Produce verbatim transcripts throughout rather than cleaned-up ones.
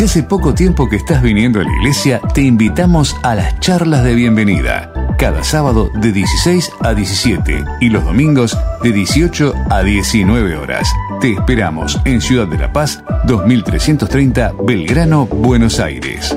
Si hace poco tiempo que estás viniendo a la iglesia, te invitamos a las charlas de bienvenida. Cada sábado de dieciséis a diecisiete y los domingos de dieciocho a diecinueve horas. Te esperamos en Ciudad de la Paz, dos mil trescientos treinta, Belgrano, Buenos Aires.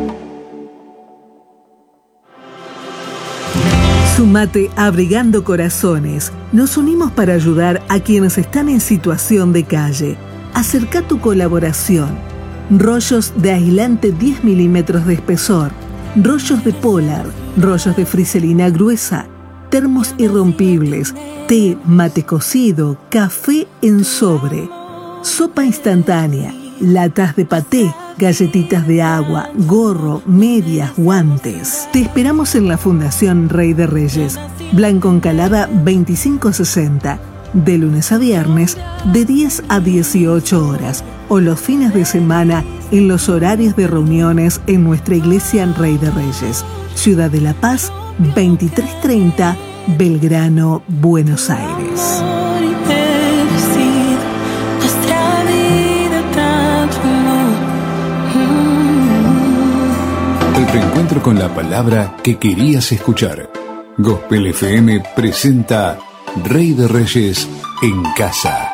Sumate a Abrigando Corazones. Nos unimos para ayudar a quienes están en situación de calle. Acerca tu colaboración. Rollos de aislante diez milímetros de espesor, rollos de Polar, rollos de friselina gruesa, termos irrompibles, té, mate cocido, café en sobre, sopa instantánea, latas de paté, galletitas de agua, gorro, medias, guantes. Te esperamos en la Fundación Rey de Reyes, Blanco Encalada veinticinco sesenta, de lunes a viernes, de diez a dieciocho horas, o los fines de semana en los horarios de reuniones en nuestra iglesia en Rey de Reyes, Ciudad de la Paz, veintitrés treinta, Belgrano, Buenos Aires. El reencuentro con la palabra que querías escuchar. Gospel F M presenta Rey de Reyes en casa.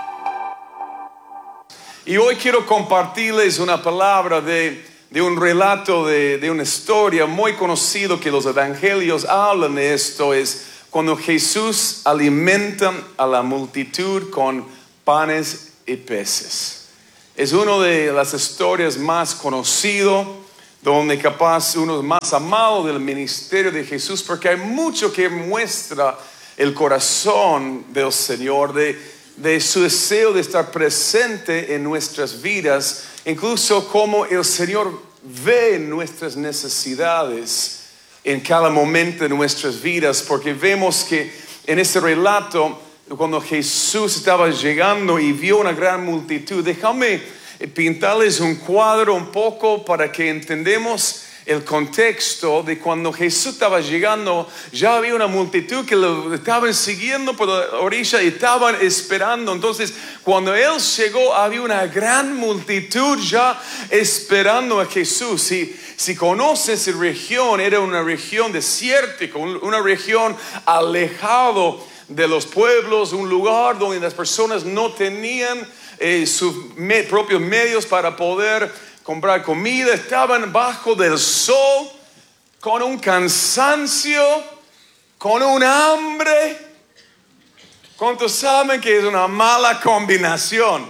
Y hoy quiero compartirles una palabra de, de un relato, de, de una historia muy conocido que los evangelios hablan de esto. Es cuando Jesús alimenta a la multitud con panes y peces. Es una de las historias más conocidas, donde capaz uno más amado del ministerio de Jesús, porque hay mucho que muestra el corazón del Señor, de, de su deseo de estar presente en nuestras vidas, incluso como el Señor ve nuestras necesidades en cada momento de nuestras vidas, porque vemos que en ese relato, cuando Jesús estaba llegando y vio una gran multitud, déjame pintarles un cuadro un poco para que entendamos el contexto de cuando Jesús estaba llegando. Ya había una multitud que lo estaban siguiendo por la orilla y estaban esperando. Entonces, cuando Él llegó, había una gran multitud ya esperando a Jesús. Si, si conoces la región, era una región desértica, una región alejado de los pueblos, un lugar donde las personas no tenían eh, sus me- propios medios para poder comprar comida. Estaban bajo del sol, con un cansancio, con un hambre. ¿Cuántos saben que es una mala combinación?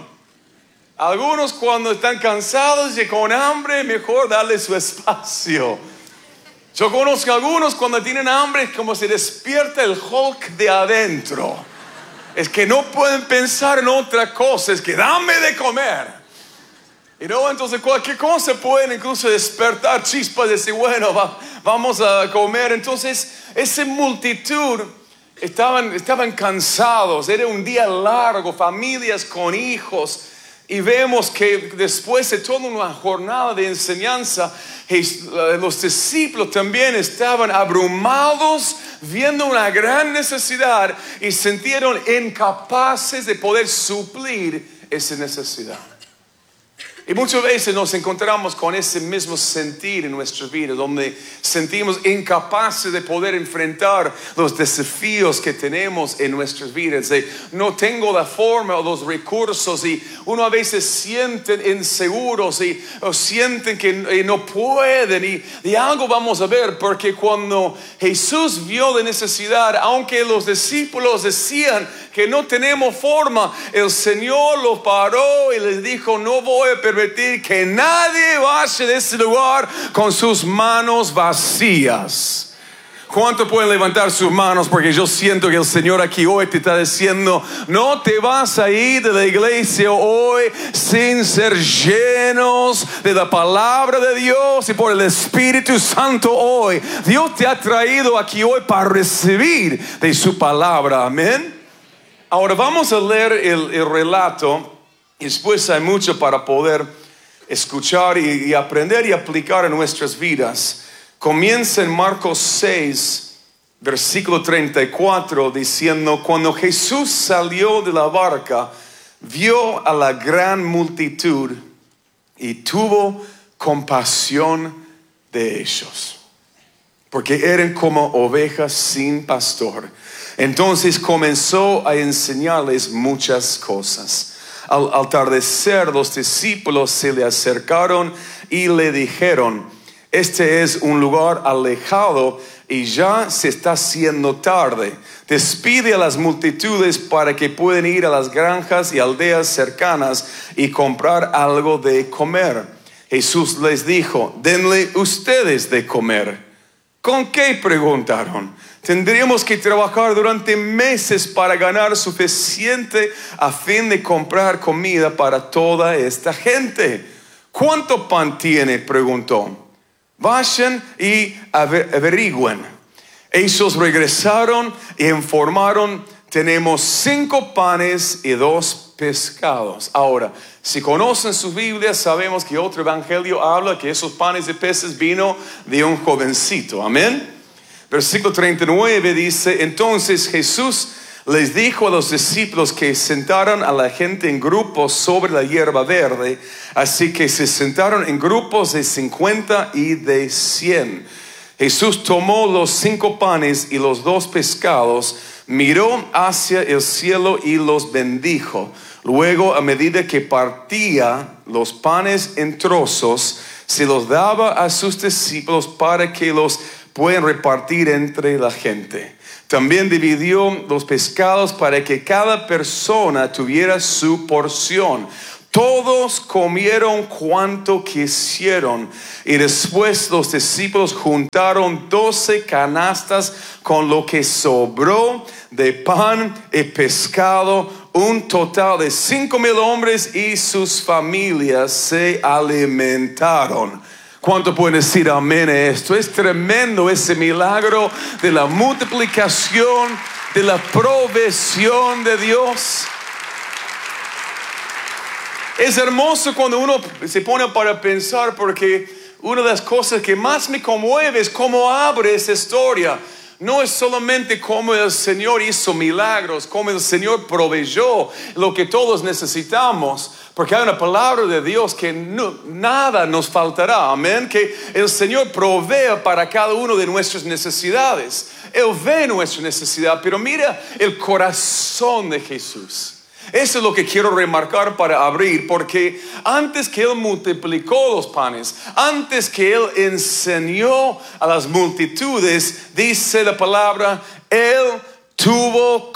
Algunos cuando están cansados y con hambre, mejor darle su espacio. Yo conozco a algunos cuando tienen hambre, como se despierta el Hulk de adentro. Es que no pueden pensar en otra cosa, es que dame de comer. Y no, entonces cualquier cosa pueden incluso despertar chispas de decir, bueno, va, vamos a comer. Entonces, esa multitud estaban, estaban cansados. Era un día largo, familias con hijos. Y vemos que después de toda una jornada de enseñanza, los discípulos también estaban abrumados, viendo una gran necesidad y sintieron incapaces de poder suplir esa necesidad. Y muchas veces nos encontramos con ese mismo sentir en nuestra vida, donde sentimos incapaces de poder enfrentar los desafíos que tenemos en nuestras vidas. De no tengo la forma o los recursos, y uno a veces sienten inseguros y o sienten que y no pueden. Y, y algo vamos a ver, porque cuando Jesús vio la necesidad, aunque los discípulos decían que no tenemos forma, el Señor los paró y les dijo, no voy a permitir que nadie vaya de ese lugar con sus manos vacías. ¿Cuántos pueden levantar sus manos? Porque yo siento que el Señor aquí hoy te está diciendo, no te vas a ir de la iglesia hoy sin ser llenos de la palabra de Dios y por el Espíritu Santo hoy. Dios te ha traído aquí hoy para recibir de su palabra. Amén. Ahora vamos a leer el, el relato, y después hay mucho para poder escuchar y, y aprender y aplicar en nuestras vidas. Comienza en Marcos seis, versículo treinta y cuatro, diciendo, cuando Jesús salió de la barca, vio a la gran multitud y tuvo compasión de ellos, porque eran como ovejas sin pastor. Entonces comenzó a enseñarles muchas cosas. Al atardecer, los discípulos se le acercaron y le dijeron: este es un lugar alejado y ya se está haciendo tarde. Despide a las multitudes para que puedan ir a las granjas y aldeas cercanas y comprar algo de comer. Jesús les dijo: denle ustedes de comer. ¿Con qué?, preguntaron. Tendríamos que trabajar durante meses para ganar suficiente a fin de comprar comida para toda esta gente. ¿Cuánto pan tiene?, preguntó. Vayan y averigüen. Ellos regresaron y informaron: tenemos cinco panes y dos pescados. Ahora, si conocen sus Biblias, sabemos que otro evangelio habla que esos panes y peces vino de un jovencito. Amén. Versículo treinta y nueve dice: entonces Jesús les dijo a los discípulos que sentaran a la gente en grupos sobre la hierba verde. Así que se sentaron en grupos de cincuenta y de cien. Jesús tomó los cinco panes y los dos pescados, miró hacia el cielo y los bendijo. Luego, a medida que partía los panes en trozos, se los daba a sus discípulos para que los puedan repartir entre la gente. También dividió los pescados para que cada persona tuviera su porción. Todos comieron cuanto quisieron, y después los discípulos juntaron doce canastas con lo que sobró de pan y pescado. Un total de cinco mil hombres y sus familias se alimentaron. ¿Cuánto pueden decir amén a esto? Es tremendo ese milagro de la multiplicación, de la provisión de Dios. Es hermoso cuando uno se pone para pensar, porque una de las cosas que más me conmueve es cómo abre esa historia. No es solamente cómo el Señor hizo milagros, cómo el Señor proveyó lo que todos necesitamos, porque hay una palabra de Dios que no, nada nos faltará, amén, que el Señor provee para cada uno de nuestras necesidades. Él ve nuestra necesidad, pero mira el corazón de Jesús. Eso es lo que quiero remarcar para abrir, porque antes que Él multiplicó los panes, antes que Él enseñó a las multitudes, dice la palabra, Él tuvo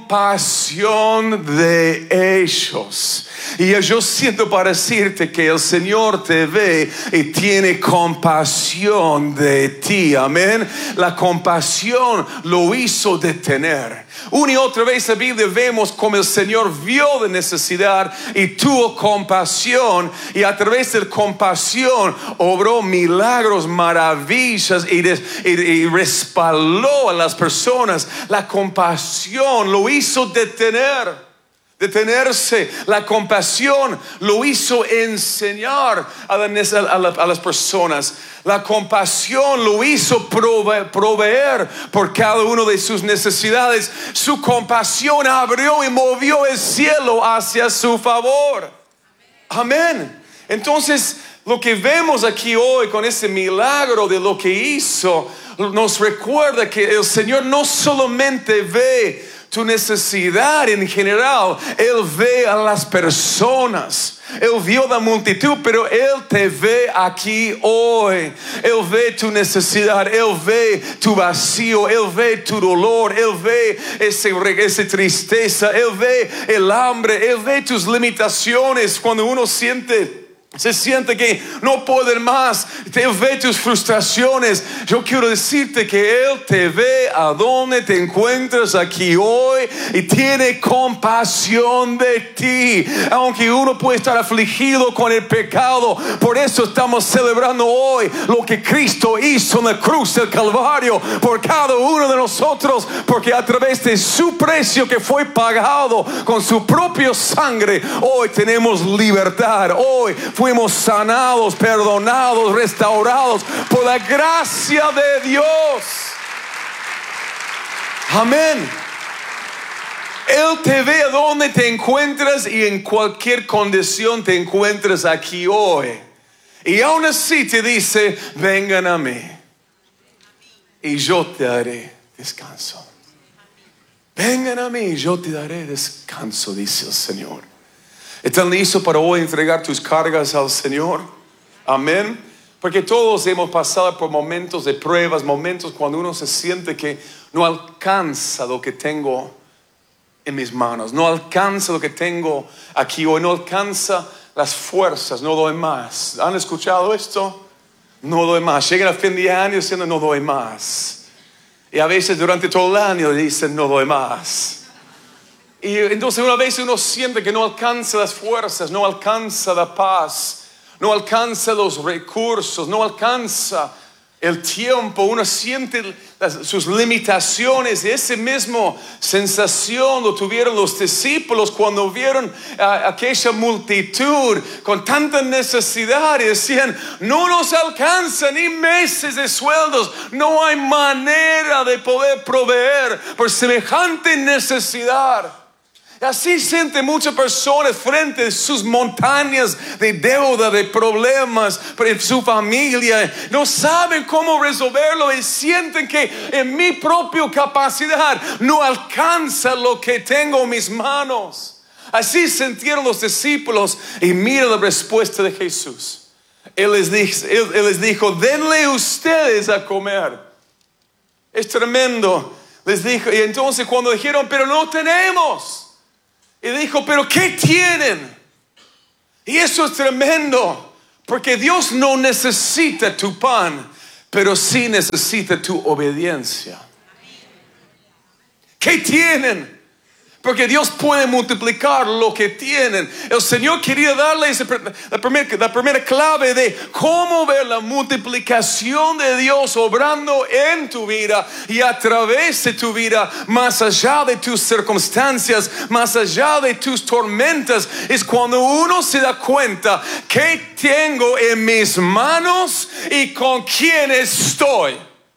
compasión de ellos. Y yo siento para decirte que el Señor te ve y tiene compasión de ti, amén. La compasión lo hizo detener. Una y otra vez en la Biblia vemos como el Señor vio de necesidad y tuvo compasión, y a través de la compasión obró milagros, maravillas y, des, y, y respaldó a las personas. La compasión lo hizo detener. Detenerse. La compasión lo hizo enseñar a, la, a, la, a las personas. La compasión lo hizo prove, proveer por cada uno de sus necesidades. Su compasión abrió y movió el cielo hacia su favor. Amén. Entonces, lo que vemos aquí hoy con ese milagro de lo que hizo, nos recuerda que el Señor no solamente ve tu necesidad en general, Él ve a las personas. Él vio la multitud, pero Él te ve aquí hoy. Él ve tu necesidad, Él ve tu vacío, Él ve tu dolor, Él ve ese, esa tristeza, Él ve el hambre, Él ve tus limitaciones. Cuando uno siente Se siente que no pueden más, te ve tus frustraciones. Yo quiero decirte que Él te ve a donde te encuentras aquí hoy y tiene compasión de ti. Aunque uno puede estar afligido con el pecado, por eso estamos celebrando hoy lo que Cristo hizo en la cruz del Calvario por cada uno de nosotros, porque a través de su precio que fue pagado con su propia sangre, hoy tenemos libertad. Hoy fuimos sanados, perdonados, restaurados por la gracia de Dios. Amén. Él te ve a donde te encuentras y en cualquier condición te encuentras aquí hoy. Y aún así te dice, vengan a mí y yo te daré descanso. Vengan a mí y yo te daré descanso, dice el Señor. ¿Están listos para hoy entregar tus cargas al Señor? Amén. Porque todos hemos pasado por momentos de pruebas, momentos cuando uno se siente que no alcanza lo que tengo en mis manos, no alcanza lo que tengo aquí hoy, no alcanza las fuerzas, no doy más. ¿Han escuchado esto? No doy más. Llegan a fin de año diciendo no doy más. Y a veces durante todo el año dicen no doy más. Y entonces una vez uno siente que no alcanza las fuerzas, no alcanza la paz, no alcanza los recursos, no alcanza el tiempo. Uno siente las, sus limitaciones. Y esa misma sensación lo tuvieron los discípulos cuando vieron a aquella multitud con tanta necesidad y decían, no nos alcanza ni meses de sueldos, no hay manera de poder proveer por semejante necesidad. Así sienten muchas personas frente a sus montañas de deuda, de problemas en su familia. No saben cómo resolverlo y sienten que en mi propia capacidad no alcanza lo que tengo en mis manos. Así sintieron los discípulos y mira la respuesta de Jesús. Él les dijo, él, él les dijo, denle ustedes a comer. Es tremendo. Les dijo, y entonces cuando dijeron, pero no tenemos. Y dijo, pero ¿qué tienen? Y eso es tremendo, porque Dios no necesita tu pan, pero sí necesita tu obediencia. ¿Qué tienen? Porque Dios puede multiplicar lo que tienen. El Señor quería darles la primera, la primera clave de cómo ver la multiplicación de Dios obrando en tu vida y a través de tu vida, más allá de tus circunstancias, más allá de tus tormentas. Es cuando uno se da cuenta que tengo en mis manos y con quién estoy.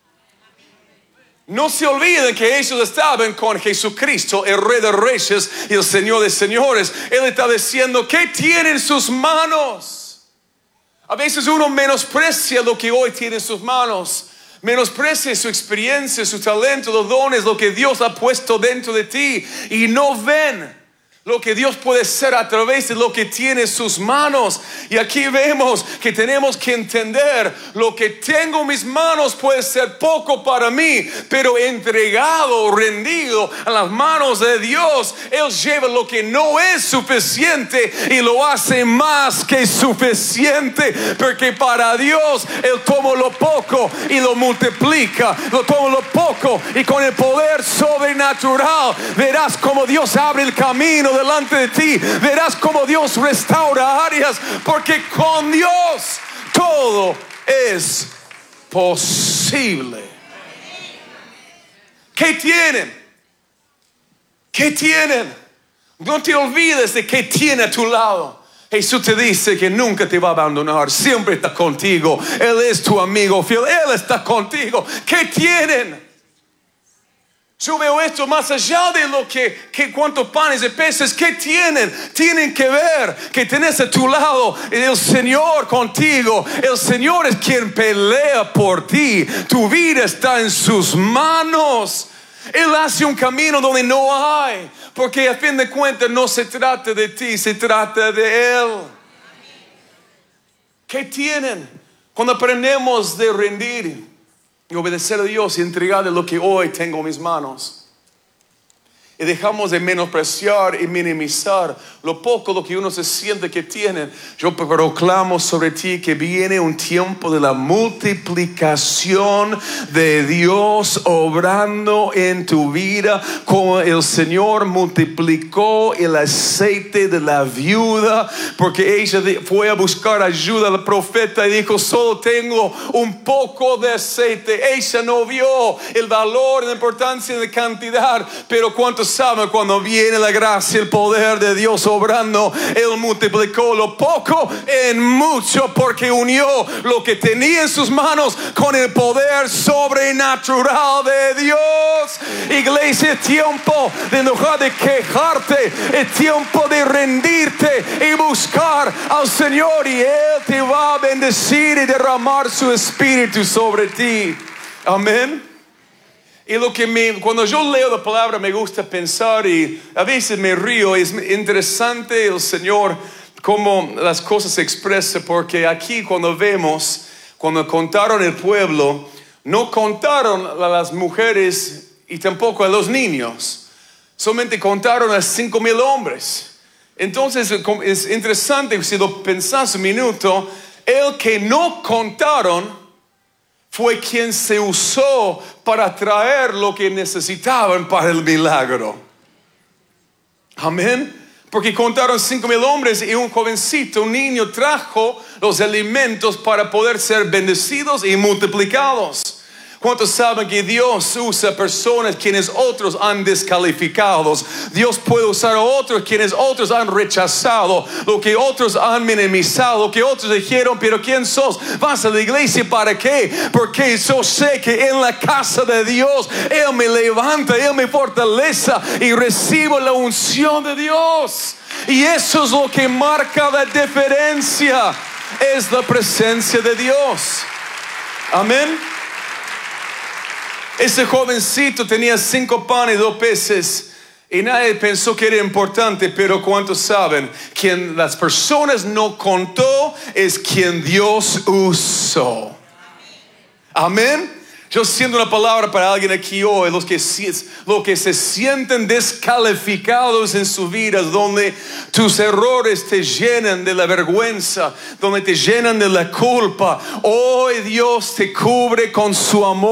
No se olviden que ellos estaban con Jesucristo, el Rey de Reyes y el Señor de Señores. Él está diciendo, ¿qué tiene en sus manos? A veces uno menosprecia lo que hoy tiene en sus manos. Menosprecia su experiencia, su talento, los dones, lo que Dios ha puesto dentro de ti. Y no ven lo que Dios puede hacer a través de lo que tiene en sus manos. Y aquí vemos que tenemos que entender, lo que tengo en mis manos puede ser poco para mí, pero entregado, rendido a las manos de Dios, Él lleva lo que no es suficiente y lo hace más que suficiente. Porque para Dios Él toma lo poco y lo multiplica, lo toma lo poco y con el poder sobrenatural verás como Dios abre el camino delante de ti. Verás como Dios restaura áreas, porque con Dios todo es posible. ¿Qué tienen? ¿Qué tienen? No te olvides de qué tiene a tu lado. Jesús te dice que nunca te va a abandonar, siempre está contigo. Él es tu amigo fiel, Él está contigo. ¿Qué tienen? Yo veo esto más allá de lo que, que cuántos panes y peces, ¿qué tienen? Tienen que ver que tenés a tu lado el Señor contigo. El Señor es quien pelea por ti. Tu vida está en sus manos. Él hace un camino donde no hay, porque a fin de cuentas no se trata de ti, se trata de Él. ¿Qué tienen? Cuando aprendemos de rendir y obedecer a Dios y entregarle lo que hoy tengo en mis manos, y dejamos de menospreciar y minimizar lo poco, lo que uno se siente que tiene. Yo proclamo sobre ti que viene un tiempo de la multiplicación de Dios obrando en tu vida, como el Señor multiplicó el aceite de la viuda, porque ella fue a buscar ayuda al profeta y dijo, solo tengo un poco de aceite. Ella no vio el valor, la importancia de cantidad, pero cuánto saben cuando viene la gracia, el poder de Dios obrando? Él multiplicó lo poco en mucho porque unió lo que tenía en sus manos con el poder sobrenatural de Dios. Iglesia, es tiempo de dejar de quejarte, es tiempo de rendirte y buscar al Señor, y Él te va a bendecir y derramar su espíritu sobre ti. Amén. Y lo que me, cuando yo leo la palabra me gusta pensar, y a veces me río. Es interesante el Señor cómo las cosas se expresan, porque aquí cuando vemos, cuando contaron el pueblo, no contaron a las mujeres y tampoco a los niños, solamente contaron a cinco mil hombres. Entonces es interesante, si lo pensás un minuto, el que no contaron fue quien se usó para traer lo que necesitaban para el milagro. Amén. Porque contaron cinco mil hombres y un jovencito, un niño, trajo los alimentos para poder ser bendecidos y multiplicados. ¿Cuántos saben que Dios usa personas quienes otros han descalificado? Dios puede usar a otros quienes otros han rechazado, lo que otros han minimizado, lo que otros dijeron, pero ¿quién sos? ¿Vas a la iglesia para qué? Porque yo sé que en la casa de Dios Él me levanta, Él me fortalece y recibo la unción de Dios. Y eso es lo que marca la diferencia, es la presencia de Dios. Amén. Ese jovencito tenía cinco panes y dos peces y nadie pensó que era importante, pero ¿cuántos saben? Quien las personas no contó es quien Dios usó. Amén. Yo siento una palabra para alguien aquí hoy, los que, los que se sienten descalificados en su vida, donde tus errores te llenan de la vergüenza, donde te llenan de la culpa. Hoy Dios te cubre con su amor.